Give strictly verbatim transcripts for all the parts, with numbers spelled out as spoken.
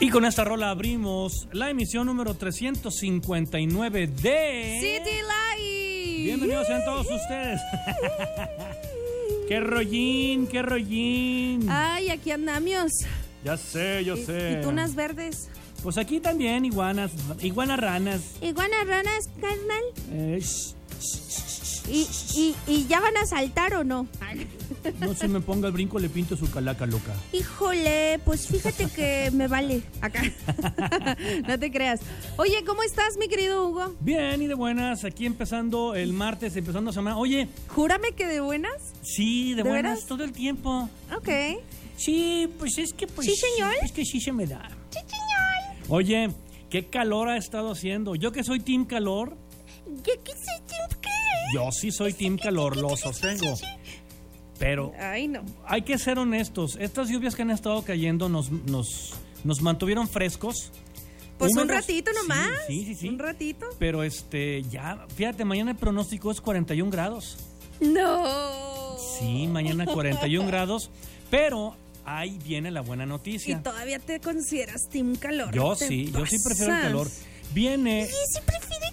Y con esta rola abrimos la emisión número trescientos cincuenta y nueve de City Live. Bienvenidos sean todos ustedes. ¡Qué rollín, qué rollín! Ay, aquí andamos. Ya sé, yo ¿Y, sé. ¿Y tunas verdes? Pues aquí también iguanas, iguanas ranas. Iguanas ranas, carnal. Eh, sh- ¿Y, y, ¿Y ya van a saltar o no? no se me ponga el brinco, le pinto su calaca loca. Híjole, pues fíjate que me vale. Acá. No te creas. Oye, ¿cómo estás, mi querido Hugo? Bien, y de buenas, aquí empezando el martes, empezando la semana. Oye, Júrame que de buenas. sí, de, ¿De buenas veras? todo el tiempo. Ok. Sí, pues es que pues ¿Sí, señor? es que sí se me da. Sí, señor. Oye, qué calor ha estado haciendo. Yo que soy team calor, ¿Qué, qué soy Tim qué? yo sí soy team calor, lo sostengo. Pero Ay, no. hay que ser honestos, estas lluvias que han estado cayendo nos nos nos mantuvieron frescos. Pues un húmedos. ratito nomás. Sí, sí, sí, sí. Un ratito. Pero este, ya, fíjate, mañana el pronóstico es cuarenta y un grados. No. Sí, mañana cuarenta y un grados, pero ahí viene la buena Y noticia. todavía te consideras Team Calor. Yo ¿Te sí, yo sí prefiero el pasas? calor. Viene... Y sí prefiere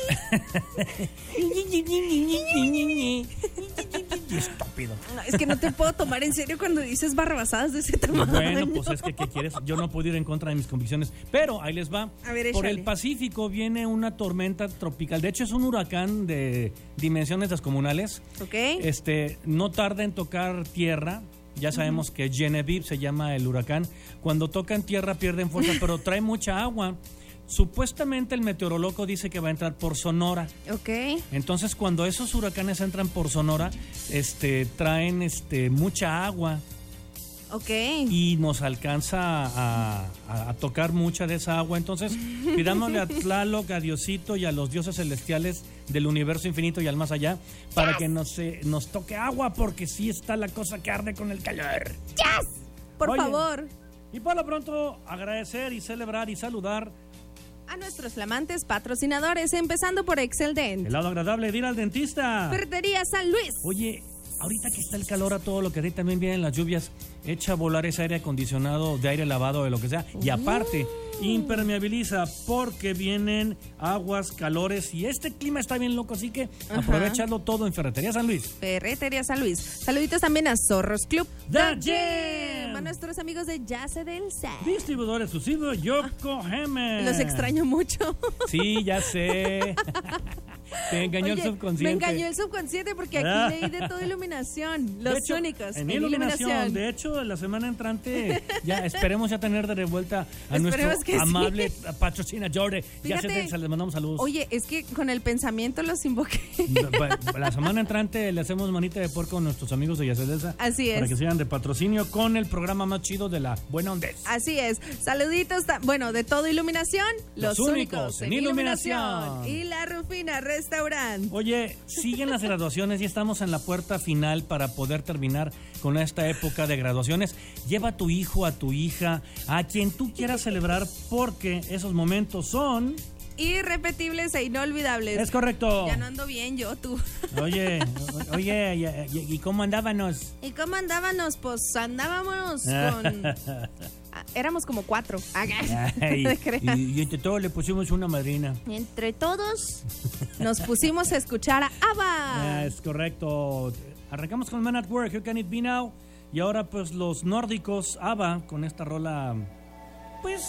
Estúpido. No, es que no te puedo tomar en serio cuando dices barrabasadas de ese tamaño. Bueno, pues es que, ¿qué quieres? Yo no puedo ir en contra de mis convicciones. Pero ahí les va. A ver, Por échale. el Pacífico viene una tormenta tropical. De hecho, es un huracán de dimensiones descomunales. Ok. Este, no tarda en tocar tierra. Ya sabemos que Genevieve se llama el huracán. Cuando tocan tierra pierden fuerza, pero trae mucha agua. Supuestamente el meteorólogo dice que va a entrar por Sonora. Ok. Entonces, cuando esos huracanes entran por Sonora, este, traen este, mucha agua Ok. y nos alcanza a, a- a tocar mucha de esa agua. Entonces, pidámosle a Tlaloc, a Diosito y a los dioses celestiales del universo infinito y al más allá para que nos, eh, nos toque agua, porque sí está la cosa que arde con el calor. ¡Yes! Por Oye. favor. Y por lo pronto, agradecer y celebrar y saludar A nuestros flamantes patrocinadores, empezando por Excel Dent. el lado agradable de ir al dentista. Ferretería San Luis. Oye, ahorita que está el calor a todo lo que dé, también vienen las lluvias, echa a volar ese aire acondicionado, de aire lavado, de lo que sea, y aparte, impermeabiliza, porque vienen aguas, calores, y este clima está bien loco, así que Ajá. aprovechalo todo en Ferretería San Luis. Ferretería San Luis. Saluditos también a Zorros Club. The The Jam. A nuestros amigos de Yace del Set. Distribuidor exclusivo Yokohama. Los extraño mucho. Sí, ya sé. Te engañó el Oye, subconsciente. Me engañó el subconsciente porque aquí leí de todo iluminación. Los De hecho, únicos. En iluminación. De hecho, la semana entrante ya esperemos ya tener de revuelta a nuestro Esperemos que sí. amable patrocinador. Ya se, Fíjate. se les mandamos saludos. Oye, es que con el pensamiento los invoqué. La semana entrante le hacemos manita de puerco a nuestros amigos de Yacedelsa. Así es. Para que sigan de patrocinio con el programa más chido de la Buena Ondes. Así es. Saluditos, ta- bueno, de todo iluminación, los, Los únicos en iluminación. Y la Rufina Restaurant. Oye, siguen las graduaciones y estamos en la puerta final para poder terminar con esta época de graduaciones. Lleva a tu hijo, a tu hija, a quien tú quieras celebrar, porque esos momentos son... Irrepetibles e inolvidables. Es correcto. Ya no ando bien yo, tú. Oye, o- oye, ¿y, y- y cómo andábamos? ¿Y cómo andábamos? Pues andábamos con... Ah, éramos como cuatro. Ay, No te creas. y, y entre todos le pusimos una madrina. Entre todos nos pusimos a escuchar a ABBA. Es correcto. Arrancamos con Man at Work, Who Can It Be Now? Y ahora pues los nórdicos, ABBA, con esta rola, pues